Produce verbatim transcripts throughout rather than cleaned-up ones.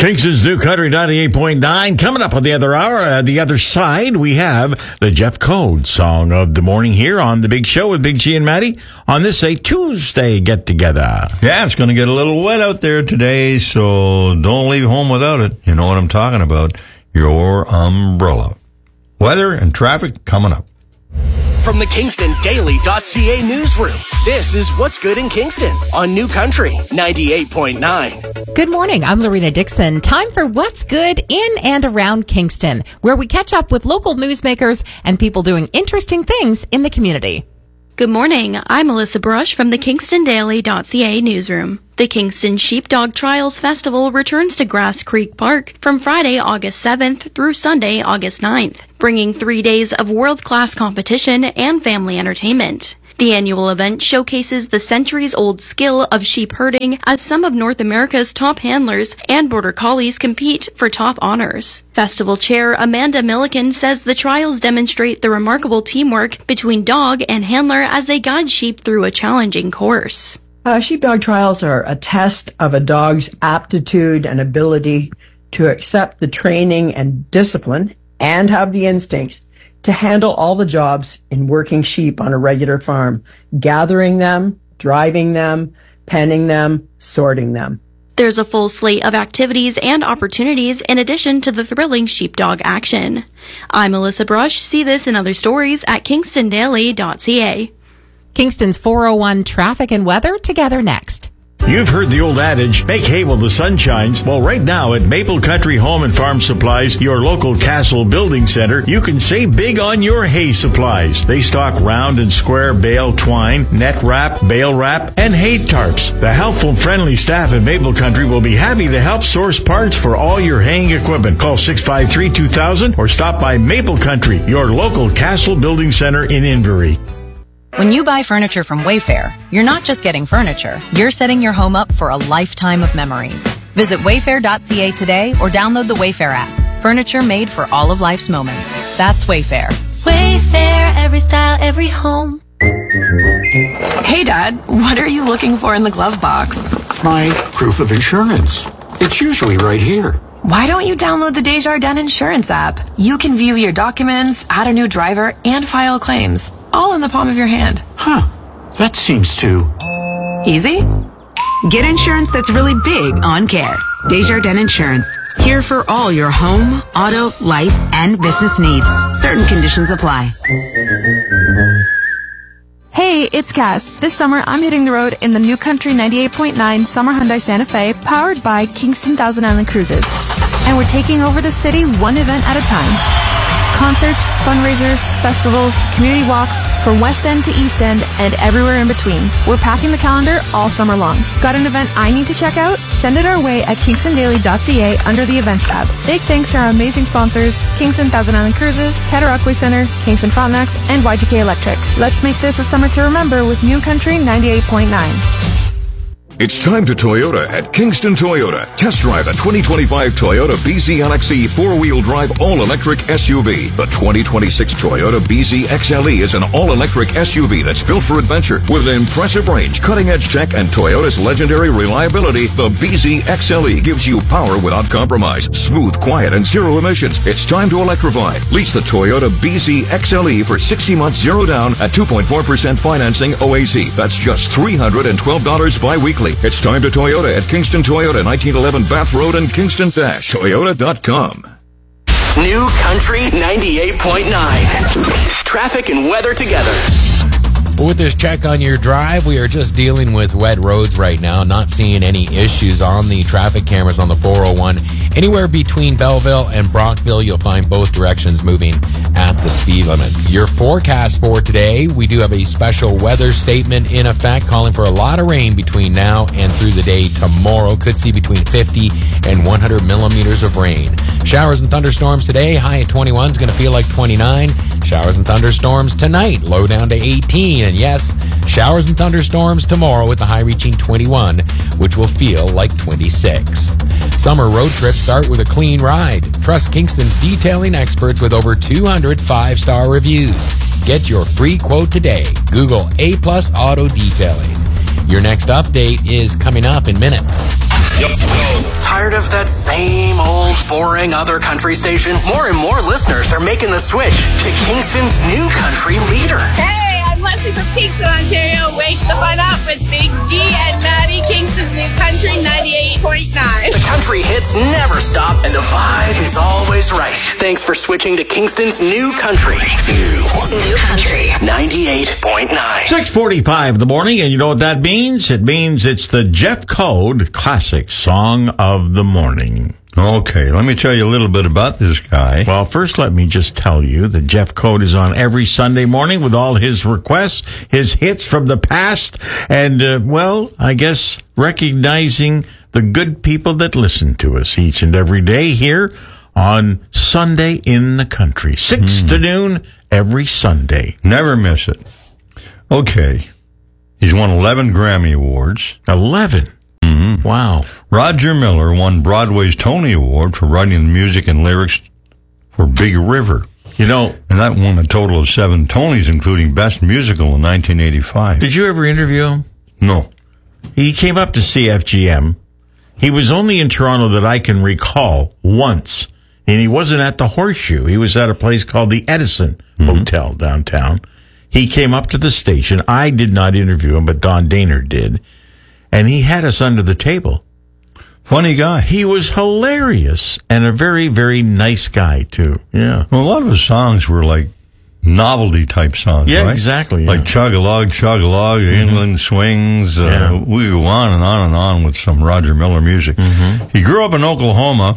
Kingston's New Country ninety-eight point nine. Coming up on the other hour, uh, the other side, we have the Jeff Code song of the morning here on The Big Show with Big G and Maddie on this a Tuesday get-together. Yeah, it's going to get a little wet out there today, so don't leave home without it. You know what I'm talking about. Your umbrella. Weather and traffic coming up. From the Kingston Daily dot C A newsroom, this is What's Good in Kingston on New Country ninety-eight point nine. Good morning. I'm Lorena Dixon. Time for What's Good in and around Kingston, where we catch up with local newsmakers and people doing interesting things in the community. Good morning. I'm Melissa Brush from the Kingston Daily dot C A newsroom. The Kingston Sheepdog Trials Festival returns to Grass Creek Park from Friday, August seventh through Sunday, August ninth, bringing three days of world-class competition and family entertainment. The annual event showcases the centuries-old skill of sheep herding as some of North America's top handlers and border collies compete for top honors. Festival Chair Amanda Milliken says the trials demonstrate the remarkable teamwork between dog and handler as they guide sheep through a challenging course. Uh, sheepdog trials are a test of a dog's aptitude and ability to accept the training and discipline and have the instincts to handle all the jobs in working sheep on a regular farm, gathering them, driving them, penning them, sorting them. There's a full slate of activities and opportunities in addition to the thrilling sheepdog action. I'm Melissa Brush. See this and other stories at Kingston Daily dot C A. Kingston's four oh one traffic and weather together next. You've heard the old adage, make hay while the sun shines. Well, right now at Maple Country Home and Farm Supplies, your local Castle Building Center, you can save big on your hay supplies. They stock round and square bale twine, net wrap, bale wrap, and hay tarps. The helpful, friendly staff at Maple Country will be happy to help source parts for all your haying equipment. Call six five three, two thousand or stop by Maple Country, your local Castle Building Center in Inverie. When you buy furniture from Wayfair, you're not just getting furniture, you're setting your home up for a lifetime of memories. Visit wayfair dot C A today or download the Wayfair app. Furniture made for all of life's moments. That's Wayfair. Wayfair, every style, every home. Hey, Dad, what are you looking for in the glove box? My proof of insurance. It's usually right here. Why don't you download the Desjardins Insurance app? You can view your documents, add a new driver, and file claims, all in the palm of your hand. Huh. That seems too easy. Get insurance that's really big on care. Desjardins Insurance. Here for all your home, auto, life, and business needs. Certain conditions apply. Hey, it's Cass. This summer, I'm hitting the road in the New Country ninety-eight point nine Summer Hyundai Santa Fe, powered by Kingston Thousand Island Cruises. And we're taking over the city one event at a time. Concerts, fundraisers, festivals, community walks, from West End to East End, and everywhere in between. We're packing the calendar all summer long. Got an event I need to check out? Send it our way at Kingston Daily dot C A under the Events tab. Big thanks to our amazing sponsors, Kingston Thousand Island Cruises, Cataraqui Center, Kingston Frontenacs, and Y G K Electric. Let's make this a summer to remember with New Country ninety-eight point nine. It's time to Toyota at Kingston Toyota. Test drive a twenty twenty-five Toyota B Z L X E four-wheel drive all-electric S U V. The twenty twenty-six Toyota B Z X L E is an all-electric S U V that's built for adventure. With an impressive range, cutting-edge tech, and Toyota's legendary reliability, the B Z X L E gives you power without compromise. Smooth, quiet, and zero emissions. It's time to electrify. Lease the Toyota B Z X L E for sixty months zero down at two point four percent financing O A C. That's just three hundred twelve dollars bi-weekly. It's time to Toyota at Kingston Toyota, nineteen eleven Bath Road and Kingston Toyota dot com. New Country ninety-eight point nine. Traffic and weather together. With this check on your drive, we are just dealing with wet roads right now, not seeing any issues on the traffic cameras on the four oh one. Anywhere between Belleville and Brockville, you'll find both directions moving at the speed limit. Your forecast for today, we do have a special weather statement in effect calling for a lot of rain between now and through the day tomorrow. Could see between fifty and one hundred millimeters of rain. Showers and thunderstorms today, high at twenty-one, is going to feel like twenty-nine. Showers and thunderstorms tonight, low down to eighteen. And yes, showers and thunderstorms tomorrow with the high reaching twenty-one, which will feel like twenty-six. Summer road trips start with a clean ride. Trust Kingston's detailing experts with over two hundred five-star reviews. Get your free quote today. Google A Plus Auto Detailing. Your next update is coming up in minutes. Yep. Tired of of that same old, boring other country station? More and more listeners are making the switch to Kingston's new country leader. Hey, I'm Leslie from Kingston, Ontario. Wake the fun up with Big G and Maddie, Kingston's new country ninety-eight point nine. The country hits never stop, and the vibe is always right. Thanks for switching to Kingston's new country. New, New country. ninety-eight point nine. six forty-five in the morning, and you know what that means? It means it's the Jeff Code Classic Song of the Morning. Okay, let me tell you a little bit about this guy. Well, first let me just tell you that Jeff Code is on every Sunday morning with all his requests, his hits from the past, and, uh, well, I guess recognizing the good people that listen to us each and every day here on Sunday in the Country. six mm. to noon every Sunday. Never miss it. Okay, he's won eleven Grammy Awards. eleven? Mm-hmm. Wow. Roger Miller won Broadway's Tony Award for writing the music and lyrics for Big River. You know, and that won a total of seven Tonys, including Best Musical in nineteen eighty-five. Did you ever interview him? No. He came up to C F G M. He was only in Toronto that I can recall once. And he wasn't at the Horseshoe. He was at a place called the Edison mm-hmm. Hotel downtown. He came up to the station. I did not interview him, but Don Daynard did. And he had us under the table. Funny guy. He was hilarious and a very, very nice guy, too. Yeah. Well, a lot of his songs were like novelty type songs, yeah, right? Exactly. Like yeah. Chug-a-Log, Chug-a-Log, mm-hmm. Inland Swings. Uh, yeah. We go on and on and on with some Roger Miller music. Mm-hmm. He grew up in Oklahoma,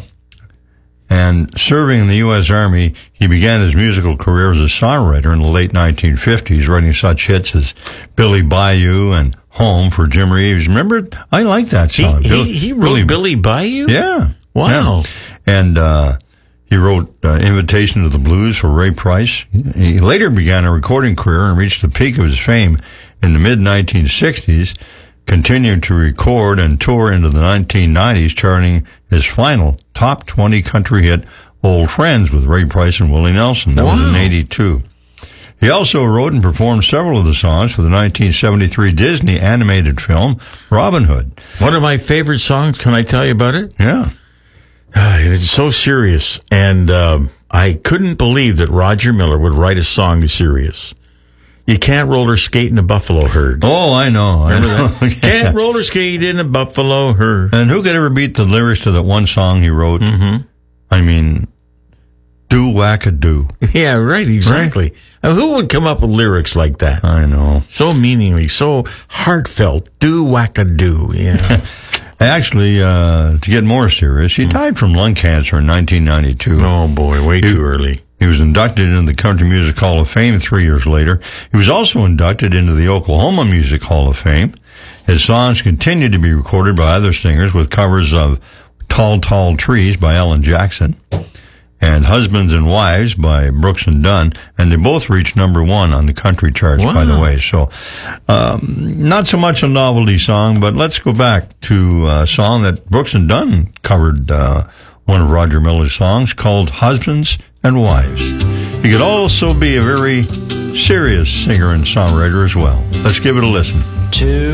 and serving in the U S Army, he began his musical career as a songwriter in the late nineteen fifties, writing such hits as Billy Bayou and Home for Jim Reeves. Remember? I like that song. He, Billy, he, he wrote Billy, Billy Bayou? Yeah. Wow. Yeah. And uh, he wrote uh, Invitation to the Blues for Ray Price. He later began a recording career and reached the peak of his fame in the mid nineteen sixties, continued to record and tour into the nineteen nineties, charting his final top twenty country hit, Old Friends, with Ray Price and Willie Nelson. That wow. was in eighty-two. He also wrote and performed several of the songs for the nineteen seventy-three Disney animated film, Robin Hood. One of my favorite songs, can I tell you about it? Yeah. It's so serious, and um, I couldn't believe that Roger Miller would write a song serious. You can't roller skate in a buffalo herd. Oh, I know. I know. yeah. Can't roller skate in a buffalo herd. And who could ever beat the lyrics to that one song he wrote? Mm-hmm. I mean, do whack-a-do. Yeah, right, exactly. Right? I mean, who would come up with lyrics like that? I know. So meaningly, so heartfelt. Do whack-a-do, yeah. Actually, uh, to get more serious, he died from lung cancer in nineteen ninety-two. Oh, boy, way he, too early. He was inducted into the Country Music Hall of Fame three years later. He was also inducted into the Oklahoma Music Hall of Fame. His songs continued to be recorded by other singers with covers of Tall, Tall Trees by Alan Jackson and Husbands and Wives by Brooks and Dunn, and they both reached number one on the country charts, wow. by the way. So, um, not so much a novelty song, but let's go back to a song that Brooks and Dunn covered, uh, one of Roger Miller's songs called Husbands and Wives. He could also be a very serious singer and songwriter as well. Let's give it a listen. Two